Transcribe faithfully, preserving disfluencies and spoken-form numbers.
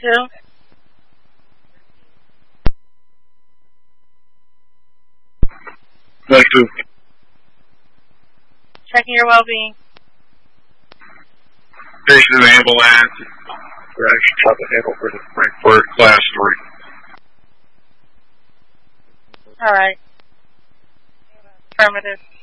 two. Thank you. Checking your well-being. Patient ambulance. Crash top of Hamilton, Frankfurt, class three. All right. Affirmative.